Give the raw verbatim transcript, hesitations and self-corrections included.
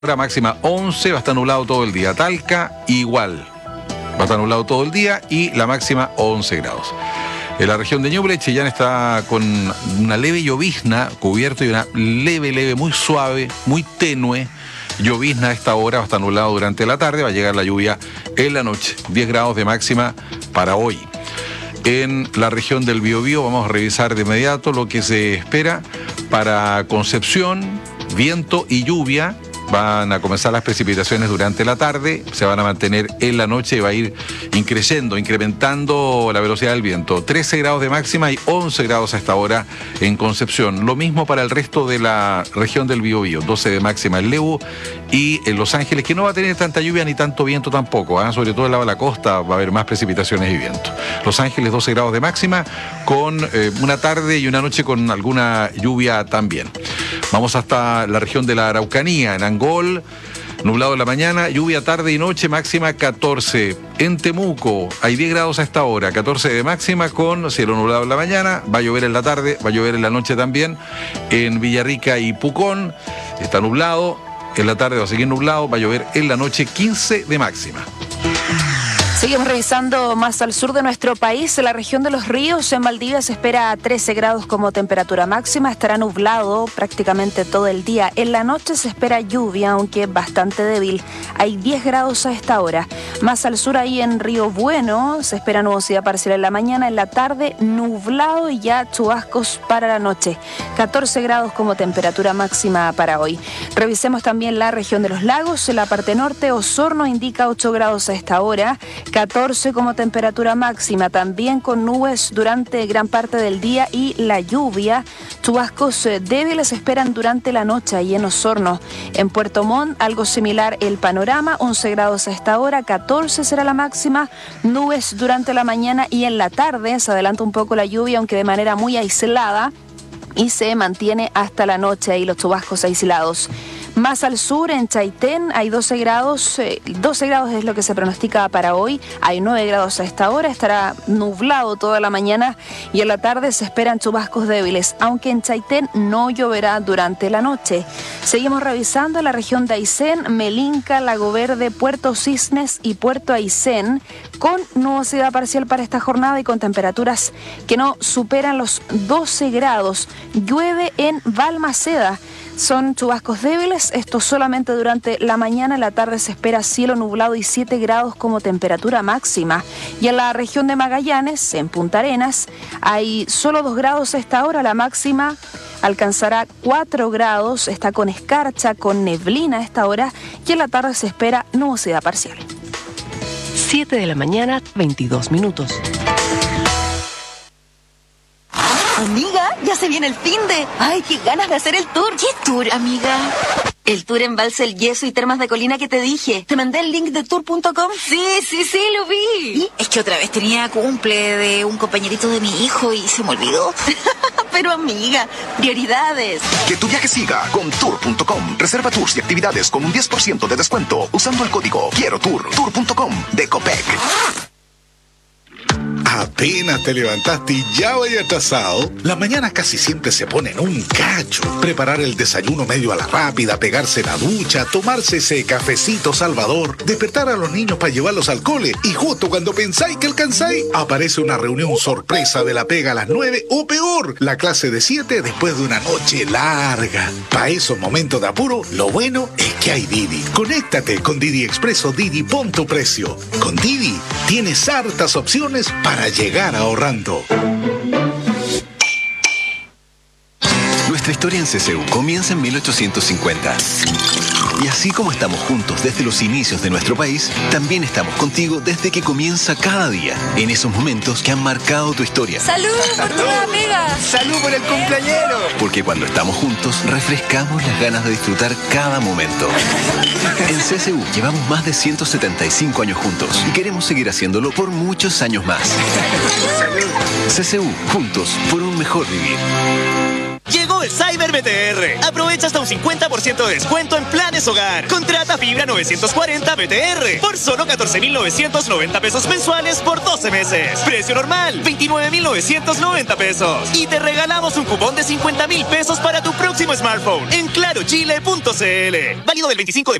Hora máxima once, va a estar nublado todo el día. Talca, igual. Va a estar nublado todo el día y la máxima once grados. En la región de Ñuble, Chillán está con una leve llovizna, cubierto y una leve, leve, muy suave, muy tenue llovizna a esta hora. Va a estar nublado durante la tarde, va a llegar la lluvia en la noche. diez grados de máxima para hoy. En la región del Biobío vamos a revisar de inmediato lo que se espera para Concepción, viento y lluvia. Van a comenzar las precipitaciones durante la tarde, se van a mantener en la noche y va a ir increciendo, incrementando la velocidad del viento. trece grados de máxima y once grados a esta hora en Concepción. Lo mismo para el resto de la región del Biobío, doce de máxima en Lebu y en Los Ángeles, que no va a tener tanta lluvia ni tanto viento tampoco, ¿eh? Sobre todo el lado de la costa va a haber más precipitaciones y viento. Los Ángeles doce grados de máxima con eh, una tarde y una noche con alguna lluvia también. Vamos hasta la región de la Araucanía, en Angol, nublado en la mañana, lluvia tarde y noche, máxima catorce. En Temuco hay diez grados a esta hora, catorce de máxima con cielo nublado en la mañana, va a llover en la tarde, va a llover en la noche también. En Villarrica y Pucón está nublado, en la tarde va a seguir nublado, va a llover en la noche, quince de máxima. Seguimos revisando más al sur de nuestro país, en la región de Los Ríos, en Valdivia se espera trece grados como temperatura máxima, estará nublado prácticamente todo el día. En la noche se espera lluvia, aunque bastante débil, hay diez grados a esta hora. Más al sur, ahí en Río Bueno, se espera nubosidad parcial en la mañana, en la tarde nublado y ya chubascos para la noche. catorce grados como temperatura máxima para hoy. Revisemos también la región de los lagos, en la parte norte, Osorno indica ocho grados a esta hora, catorce como temperatura máxima, también con nubes durante gran parte del día y la lluvia. Chubascos débiles se esperan durante la noche ahí en Osorno. En Puerto Montt, algo similar el panorama, once grados a esta hora, catorce será la máxima, nubes durante la mañana y en la tarde. Se adelanta un poco la lluvia, aunque de manera muy aislada, y se mantiene hasta la noche ahí los chubascos aislados. Más al sur, en Chaitén, hay doce grados, eh, doce grados es lo que se pronostica para hoy, hay nueve grados a esta hora, estará nublado toda la mañana y en la tarde se esperan chubascos débiles, aunque en Chaitén no lloverá durante la noche. Seguimos revisando la región de Aysén, Melinca, Lago Verde, Puerto Cisnes y Puerto Aysén, con nubosidad parcial para esta jornada y con temperaturas que no superan los doce grados. Llueve en Balmaceda. Son chubascos débiles, esto solamente durante la mañana, en la tarde se espera cielo nublado y siete grados como temperatura máxima. Y en la región de Magallanes, en Punta Arenas, hay solo dos grados a esta hora, la máxima alcanzará cuatro grados, está con escarcha, con neblina a esta hora y en la tarde se espera nubosidad parcial. siete de la mañana, veintidós minutos. Amiga, ya se viene el finde. Ay, qué ganas de hacer el tour. ¿Qué tour, amiga? El tour en Balsa El Yeso y Termas de Colina que te dije. ¿Te mandé el link de tour punto com? Sí, sí, sí, lo vi. ¿Y? Es que otra vez tenía cumple de un compañerito de mi hijo y se me olvidó. Pero amiga, prioridades. Que tu viaje siga con tour punto com. Reserva tours y actividades con un diez por ciento de descuento usando el código Quiero Tour. tour punto com de Copec. Apenas te levantaste y ya vaya atrasado. Las mañanas casi siempre se ponen un cacho. Preparar el desayuno medio a la rápida, pegarse la ducha, tomarse ese cafecito salvador, despertar a los niños para llevarlos al cole y justo cuando pensáis que alcanzáis, aparece una reunión sorpresa de la pega a las nueve o peor, la clase de siete después de una noche larga. Para esos momentos de apuro, lo bueno es que hay Didi. Conéctate con Didi Expreso Didi, pon tu precio. Con Didi tienes hartas opciones para llegar ahorrando. Nuestra historia en C C U comienza en mil ochocientos cincuenta. Y así como estamos juntos desde los inicios de nuestro país, también estamos contigo desde que comienza cada día, en esos momentos que han marcado tu historia. ¡Salud por tu amiga! ¡Salud por el cumpleañero! Porque cuando estamos juntos, refrescamos las ganas de disfrutar cada momento. En C C U llevamos más de ciento setenta y cinco años juntos y queremos seguir haciéndolo por muchos años más. C C U, juntos por un mejor vivir. Llegó el Cyber B T R. Aprovecha hasta un cincuenta por ciento de descuento en planes hogar. Contrata fibra novecientos cuarenta B T R por solo catorce mil novecientos noventa pesos mensuales por doce meses. Precio normal, veintinueve mil novecientos noventa pesos. Y te regalamos un cupón de cincuenta mil pesos para tu próximo smartphone en claro chile punto c l. Válido del veinticinco de